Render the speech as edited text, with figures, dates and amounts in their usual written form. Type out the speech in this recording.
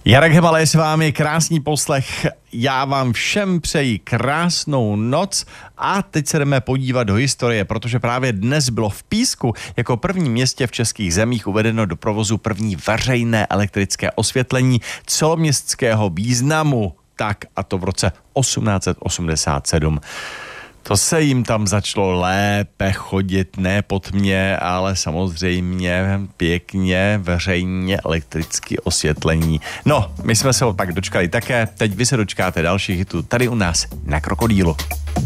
Jarek Hemala je s vámi, krásný poslech. Já vám všem přeji krásnou noc a teď se jdeme podívat do historie, protože právě dnes bylo v Písku jako první městě v českých zemích uvedeno do provozu první veřejné elektrické osvětlení celoměstského významu. Tak a to v roce 1887. To se jim tam začalo lépe chodit, ne po tmě, ale samozřejmě pěkně veřejně elektrické osvětlení. No, my jsme se ho pak dočkali také, teď vy se dočkáte dalších hitů tady u nás na Krokodýlu.